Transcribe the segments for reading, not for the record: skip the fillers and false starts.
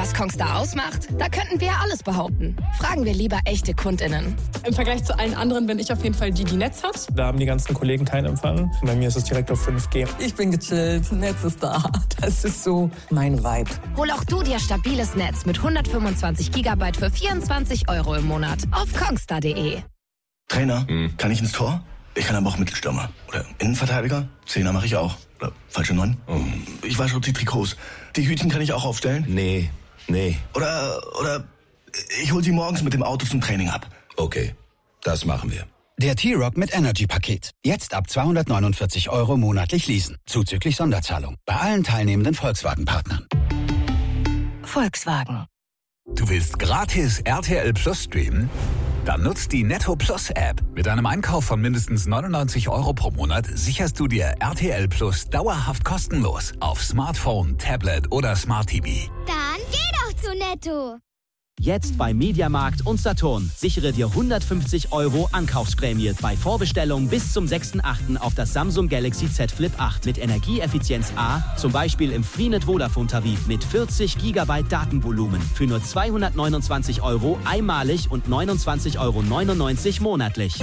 Was Kongstar ausmacht? Da könnten wir alles behaupten. Fragen wir lieber echte KundInnen. Im Vergleich zu allen anderen bin ich auf jeden Fall die Netz hat. Da haben die ganzen Kollegen keinen Empfang. Bei mir ist es direkt auf 5G. Ich bin gechillt, Netz ist da. Das ist so mein Vibe. Hol auch du dir stabiles Netz mit 125 GB für 24 € im Monat auf kongstar.de. Trainer, kann ich ins Tor? Ich kann aber auch Mittelstürmer. Oder Innenverteidiger? Zehner mache ich auch. Oder falsche 9? Ich wasche auch die Trikots. Die Hütchen kann ich auch aufstellen? Nee. Oder ich hol sie morgens mit dem Auto zum Training ab. Okay, das machen wir. Der T-Rock mit Energy-Paket. Jetzt ab 249 € monatlich leasen. Zuzüglich Sonderzahlung. Bei allen teilnehmenden Volkswagen-Partnern. Volkswagen. Du willst gratis RTL Plus streamen? Dann nutzt die Netto Plus App. Mit einem Einkauf von mindestens 99 € pro Monat sicherst du dir RTL Plus dauerhaft kostenlos auf Smartphone, Tablet oder Smart TV. Dann geh doch zu Netto. Jetzt bei Mediamarkt und Saturn. Sichere dir 150 € Ankaufsprämie bei Vorbestellung bis zum 6.8. auf das Samsung Galaxy Z Flip 8 mit Energieeffizienz A, zum Beispiel im Freenet Vodafone-Tarif mit 40 GB Datenvolumen für nur 229 € einmalig und 29,99 € monatlich.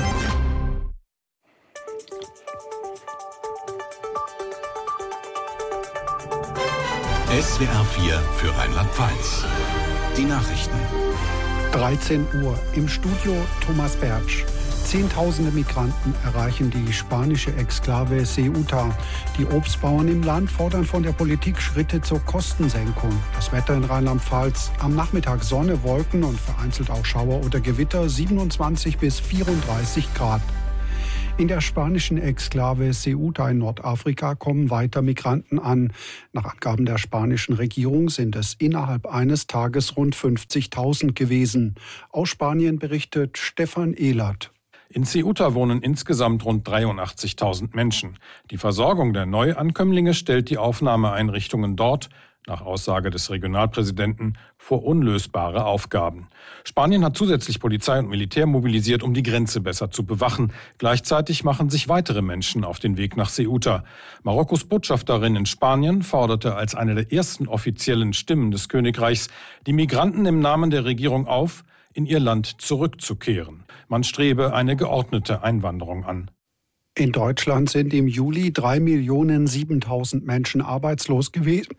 SWR 4 für Rheinland-Pfalz. Die Nachrichten. 13 Uhr im Studio Thomas Bertsch. Zehntausende Migranten erreichen die spanische Exklave Ceuta. Die Obstbauern im Land fordern von der Politik Schritte zur Kostensenkung. Das Wetter in Rheinland-Pfalz: am Nachmittag Sonne, Wolken und vereinzelt auch Schauer oder Gewitter, 27 bis 34 Grad. In der spanischen Exklave Ceuta in Nordafrika kommen weiter Migranten an. Nach Angaben der spanischen Regierung sind es innerhalb eines Tages rund 50.000 gewesen. Aus Spanien berichtet Stefan Ehlert. In Ceuta wohnen insgesamt rund 83.000 Menschen. Die Versorgung der Neuankömmlinge stellt die Aufnahmeeinrichtungen dort, nach Aussage des Regionalpräsidenten, vor unlösbare Aufgaben. Spanien hat zusätzlich Polizei und Militär mobilisiert, um die Grenze besser zu bewachen. Gleichzeitig machen sich weitere Menschen auf den Weg nach Ceuta. Marokkos Botschafterin in Spanien forderte als eine der ersten offiziellen Stimmen des Königreichs die Migranten im Namen der Regierung auf, in ihr Land zurückzukehren. Man strebe eine geordnete Einwanderung an. In Deutschland sind im Juli 3.007.000 Menschen arbeitslos gewesen.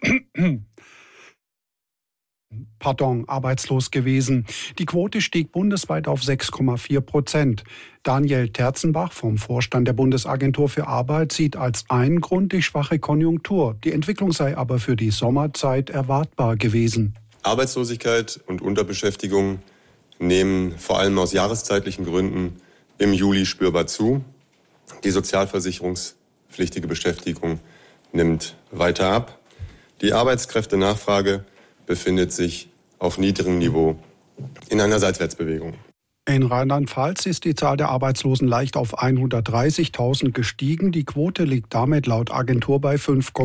Die Quote stieg bundesweit auf 6,4%. Daniel Terzenbach vom Vorstand der Bundesagentur für Arbeit sieht als einen Grund die schwache Konjunktur. Die Entwicklung sei aber für die Sommerzeit erwartbar gewesen. Arbeitslosigkeit und Unterbeschäftigung nehmen vor allem aus jahreszeitlichen Gründen im Juli spürbar zu. Die sozialversicherungspflichtige Beschäftigung nimmt weiter ab. Die Arbeitskräftenachfrage befindet sich auf niedrigem Niveau in einer Seitwärtsbewegung. In Rheinland-Pfalz ist die Zahl der Arbeitslosen leicht auf 130.000 gestiegen. Die Quote liegt damit laut Agentur bei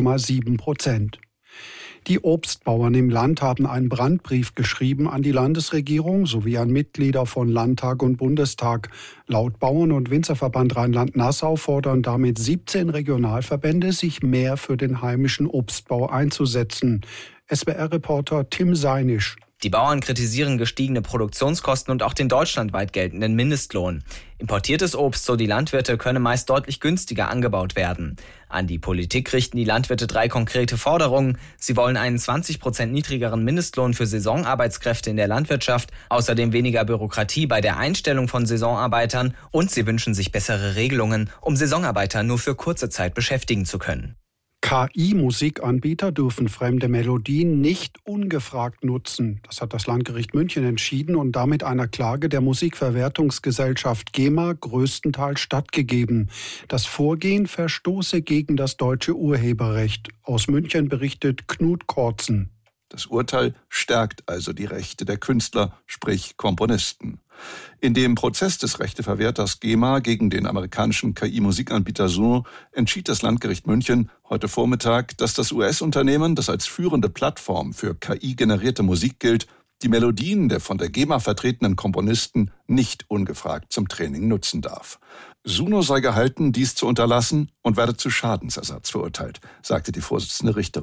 5,7%. Die Obstbauern im Land haben einen Brandbrief geschrieben an die Landesregierung sowie an Mitglieder von Landtag und Bundestag. Laut Bauern- und Winzerverband Rheinland-Nassau fordern damit 17 Regionalverbände, sich mehr für den heimischen Obstbau einzusetzen. SWR-Reporter Tim Seinisch. Die Bauern kritisieren gestiegene Produktionskosten und auch den deutschlandweit geltenden Mindestlohn. Importiertes Obst, so die Landwirte, könne meist deutlich günstiger angebaut werden. An die Politik richten die Landwirte 3 konkrete Forderungen. Sie wollen einen 20% niedrigeren Mindestlohn für Saisonarbeitskräfte in der Landwirtschaft, außerdem weniger Bürokratie bei der Einstellung von Saisonarbeitern und sie wünschen sich bessere Regelungen, um Saisonarbeiter nur für kurze Zeit beschäftigen zu können. KI-Musikanbieter dürfen fremde Melodien nicht ungefragt nutzen. Das hat das Landgericht München entschieden und damit einer Klage der Musikverwertungsgesellschaft GEMA größtenteils stattgegeben. Das Vorgehen verstoße gegen das deutsche Urheberrecht. Aus München berichtet Knut Kortzen. Das Urteil stärkt also die Rechte der Künstler, sprich Komponisten. In dem Prozess des Rechteverwerters GEMA gegen den amerikanischen KI-Musikanbieter Suno entschied das Landgericht München heute Vormittag, dass das US-Unternehmen, das als führende Plattform für KI-generierte Musik gilt, die Melodien der von der GEMA vertretenen Komponisten nicht ungefragt zum Training nutzen darf. Suno sei gehalten, dies zu unterlassen und werde zu Schadensersatz verurteilt, sagte die Vorsitzende Richterin.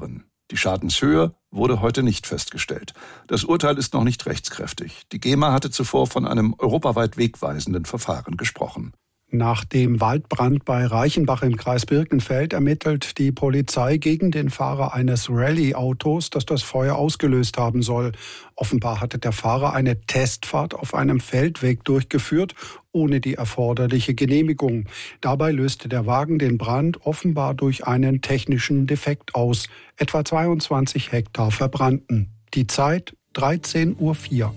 Die Schadenshöhe wurde heute nicht festgestellt. Das Urteil ist noch nicht rechtskräftig. Die GEMA hatte zuvor von einem europaweit wegweisenden Verfahren gesprochen. Nach dem Waldbrand bei Reichenbach im Kreis Birkenfeld ermittelt die Polizei gegen den Fahrer eines Rallye-Autos, das das Feuer ausgelöst haben soll. Offenbar hatte der Fahrer eine Testfahrt auf einem Feldweg durchgeführt, ohne die erforderliche Genehmigung. Dabei löste der Wagen den Brand offenbar durch einen technischen Defekt aus. Etwa 22 Hektar verbrannten. Die Zeit 13:04 Uhr.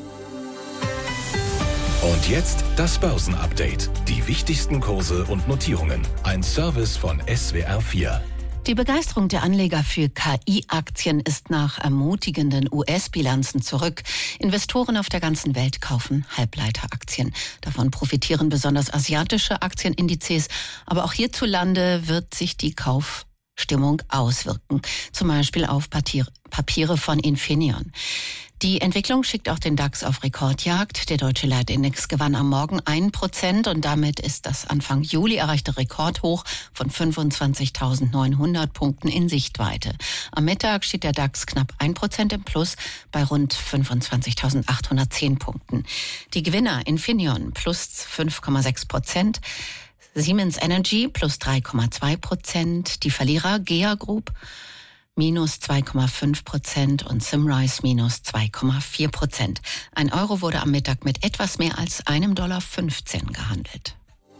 Und jetzt das Börsenupdate. Die wichtigsten Kurse und Notierungen. Ein Service von SWR 4. Die Begeisterung der Anleger für KI-Aktien ist nach ermutigenden US-Bilanzen zurück. Investoren auf der ganzen Welt kaufen Halbleiteraktien. Davon profitieren besonders asiatische Aktienindizes. Aber auch hierzulande wird sich die Kaufstimmung auswirken. Zum Beispiel auf Papiere von Infineon. Die Entwicklung schickt auch den DAX auf Rekordjagd. Der deutsche Leitindex gewann am Morgen 1% und damit ist das Anfang Juli erreichte Rekordhoch von 25.900 Punkten in Sichtweite. Am Mittag steht der DAX knapp 1% im Plus bei rund 25.810 Punkten. Die Gewinner Infineon plus 5,6%. Siemens Energy plus 3,2%. Die Verlierer GEA Group minus 2,5% und Simrise minus 2,4%. Ein Euro wurde am Mittag mit etwas mehr als $1,15 gehandelt.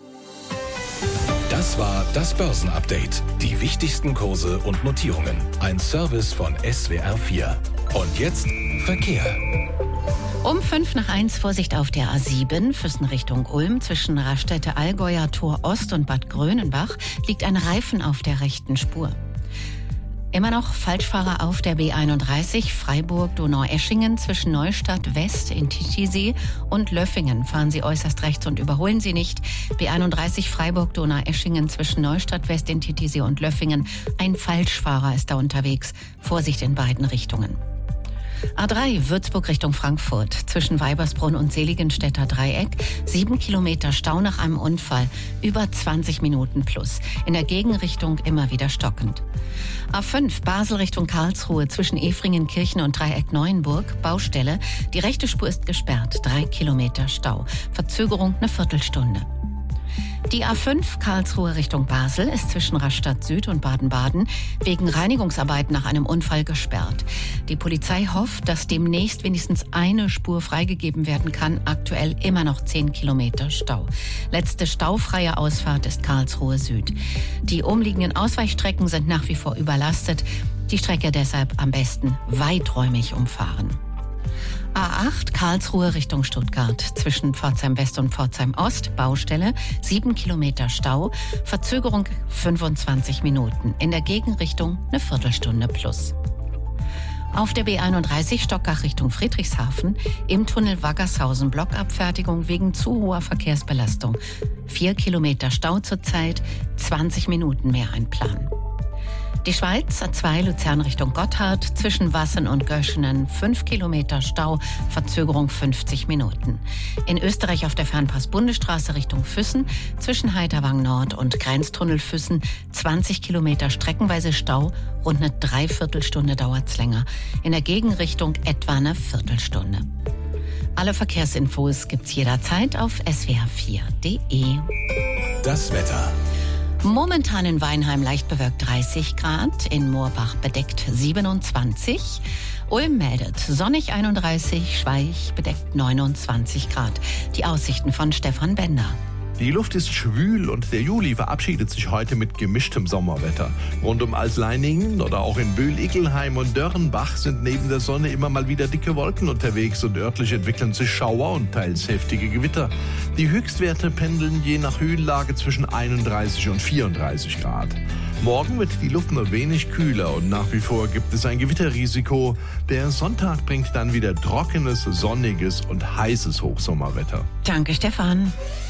Das war das Börsenupdate. Die wichtigsten Kurse und Notierungen. Ein Service von SWR 4. Und jetzt Verkehr. Um 1:05 Vorsicht auf der A7, Füssen Richtung Ulm, zwischen Raststätte Allgäuer Tor Ost und Bad Grönenbach, liegt ein Reifen auf der rechten Spur. Immer noch Falschfahrer auf der B31 Freiburg-Donaueschingen zwischen Neustadt West in Titisee und Löffingen. Fahren Sie äußerst rechts und überholen Sie nicht. B31 Freiburg-Donaueschingen zwischen Neustadt West in Titisee und Löffingen. Ein Falschfahrer ist da unterwegs. Vorsicht in beiden Richtungen. A3 Würzburg Richtung Frankfurt, zwischen Weibersbrunn und Seligenstädter Dreieck, 7 Kilometer Stau nach einem Unfall, über 20 Minuten plus. In der Gegenrichtung immer wieder stockend. A5 Basel Richtung Karlsruhe, zwischen Efringenkirchen und Dreieck Neuenburg, Baustelle. Die rechte Spur ist gesperrt, 3 Kilometer Stau. Verzögerung eine Viertelstunde. Die A5 Karlsruhe Richtung Basel ist zwischen Rastatt Süd und Baden-Baden wegen Reinigungsarbeiten nach einem Unfall gesperrt. Die Polizei hofft, dass demnächst wenigstens eine Spur freigegeben werden kann. Aktuell immer noch 10 Kilometer Stau. Letzte staufreie Ausfahrt ist Karlsruhe Süd. Die umliegenden Ausweichstrecken sind nach wie vor überlastet. Die Strecke deshalb am besten weiträumig umfahren. A8 Karlsruhe Richtung Stuttgart, zwischen Pforzheim West und Pforzheim Ost, Baustelle, 7 Kilometer Stau, Verzögerung 25 Minuten. In der Gegenrichtung eine Viertelstunde plus. Auf der B31 Stockach Richtung Friedrichshafen, im Tunnel Waggershausen Blockabfertigung wegen zu hoher Verkehrsbelastung. 4 Kilometer Stau zurzeit, 20 Minuten mehr einplanen. Die Schweiz, A2 Luzern Richtung Gotthard, zwischen Wassen und Göschenen 5 Kilometer Stau, Verzögerung 50 Minuten. In Österreich auf der Fernpass-Bundesstraße Richtung Füssen, zwischen Heiterwang Nord und Grenztunnel Füssen 20 Kilometer streckenweise Stau, rund eine Dreiviertelstunde dauert's länger. In der Gegenrichtung etwa eine Viertelstunde. Alle Verkehrsinfos gibt's jederzeit auf swr4.de. Das Wetter. Momentan in Weinheim leicht bewölkt 30 Grad, in Moorbach bedeckt 27, Ulm meldet sonnig 31, Schweich bedeckt 29 Grad. Die Aussichten von Stefan Bender. Die Luft ist schwül und der Juli verabschiedet sich heute mit gemischtem Sommerwetter. Rund um Altleiningen oder auch in Bühl, Ickelheim und Dörrenbach sind neben der Sonne immer mal wieder dicke Wolken unterwegs und örtlich entwickeln sich Schauer und teils heftige Gewitter. Die Höchstwerte pendeln je nach Höhenlage zwischen 31 und 34 Grad. Morgen wird die Luft nur wenig kühler und nach wie vor gibt es ein Gewitterrisiko. Der Sonntag bringt dann wieder trockenes, sonniges und heißes Hochsommerwetter. Danke, Stefan.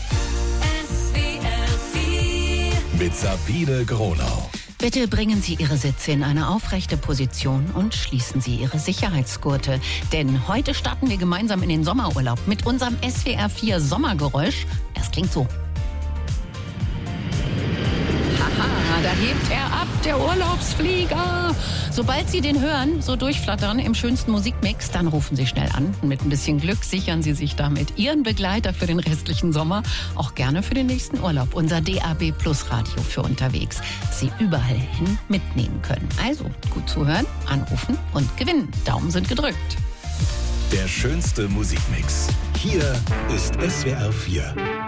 Mit Sabine Gronau. Bitte bringen Sie Ihre Sitze in eine aufrechte Position und schließen Sie Ihre Sicherheitsgurte. Denn heute starten wir gemeinsam in den Sommerurlaub mit unserem SWR 4 Sommergeräusch. Das klingt so. Haha, da hebt er ab, der Urlaubsflieger. Sobald Sie den hören, so durchflattern im schönsten Musikmix, dann rufen Sie schnell an. Mit ein bisschen Glück sichern Sie sich damit Ihren Begleiter für den restlichen Sommer, auch gerne für den nächsten Urlaub. Unser DAB Plus Radio für unterwegs. Sie überall hin mitnehmen können. Also gut zuhören, anrufen und gewinnen. Daumen sind gedrückt. Der schönste Musikmix. Hier ist SWR 4.